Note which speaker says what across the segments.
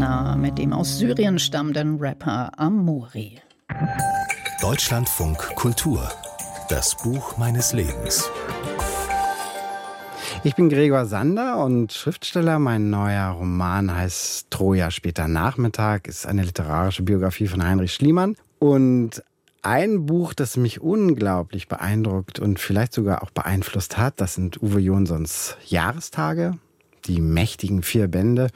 Speaker 1: Hosanna mit dem aus Syrien stammenden Rapper Amori.
Speaker 2: Deutschlandfunk Kultur. Das Buch meines Lebens.
Speaker 3: Ich bin Gregor Sander und Schriftsteller. Mein neuer Roman heißt Troja später Nachmittag, ist eine literarische Biografie von Heinrich Schliemann. Und ein Buch, das mich unglaublich beeindruckt und vielleicht sogar auch beeinflusst hat, das sind Uwe Jonsons Jahrestage, die mächtigen 4 Bände,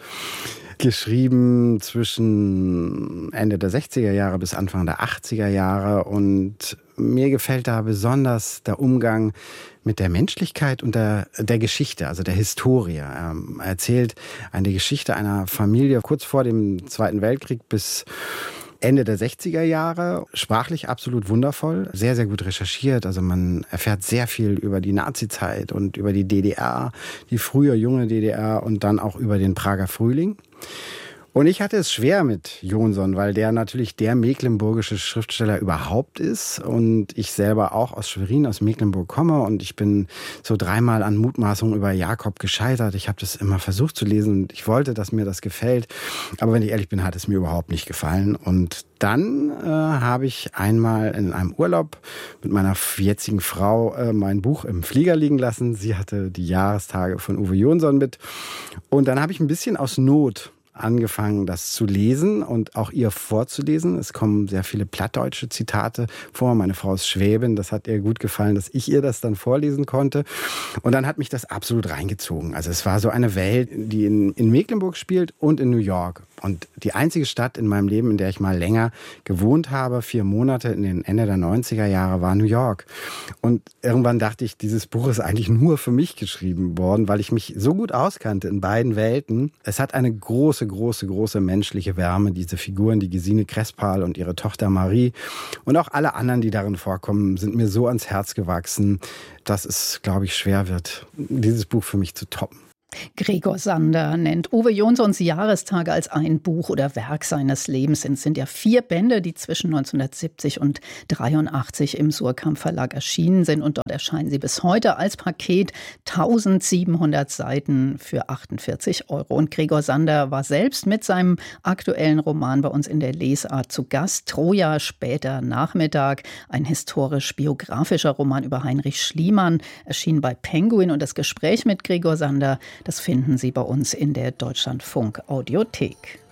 Speaker 3: geschrieben zwischen Ende der 60er Jahre bis Anfang der 80er Jahre. Und mir gefällt da besonders der Umgang mit der Menschlichkeit und der Geschichte, also der Historie. Er erzählt eine Geschichte einer Familie kurz vor dem Zweiten Weltkrieg bis Ende der 60er Jahre, sprachlich absolut wundervoll, sehr, sehr gut recherchiert. Also man erfährt sehr viel über die Nazizeit und über die DDR, die frühe junge DDR und dann auch über den Prager Frühling. Und ich hatte es schwer mit Jonson, weil der natürlich der mecklenburgische Schriftsteller überhaupt ist und ich selber auch aus Schwerin, aus Mecklenburg komme und ich bin so 3-mal an Mutmaßungen über Jakob gescheitert. Ich habe das immer versucht zu lesen und ich wollte, dass mir das gefällt, aber wenn ich ehrlich bin, hat es mir überhaupt nicht gefallen. Und dann habe ich einmal in einem Urlaub mit meiner jetzigen Frau mein Buch im Flieger liegen lassen. Sie hatte die Jahrestage von Uwe Jonson mit und dann habe ich ein bisschen aus Not angefangen, das zu lesen und auch ihr vorzulesen. Es kommen sehr viele plattdeutsche Zitate vor. Meine Frau ist Schwäbin, das hat ihr gut gefallen, dass ich ihr das dann vorlesen konnte. Und dann hat mich das absolut reingezogen. Also es war so eine Welt, die in Mecklenburg spielt und in New York. Und die einzige Stadt in meinem Leben, in der ich mal länger gewohnt habe, 4 Monate in den Ende der 90er Jahre, war New York. Und irgendwann dachte ich, dieses Buch ist eigentlich nur für mich geschrieben worden, weil ich mich so gut auskannte in beiden Welten. Es hat eine große menschliche Wärme, diese Figuren, die Gesine Crespal und ihre Tochter Marie und auch alle anderen, die darin vorkommen, sind mir so ans Herz gewachsen, dass es, glaube ich, schwer wird, dieses Buch für mich zu toppen.
Speaker 1: Gregor Sander nennt Uwe Jonsons Jahrestage als ein Buch oder Werk seines Lebens. Es sind ja 4 Bände, die zwischen 1970 und 1983 im Suhrkamp Verlag erschienen sind. Und dort erscheinen sie bis heute als Paket, 1700 Seiten für 48 €. Und Gregor Sander war selbst mit seinem aktuellen Roman bei uns in der Lesart zu Gast. Troja später Nachmittag, ein historisch-biografischer Roman über Heinrich Schliemann, erschien bei Penguin. Und das Gespräch mit Gregor Sander, das finden Sie bei uns in der Deutschlandfunk Audiothek.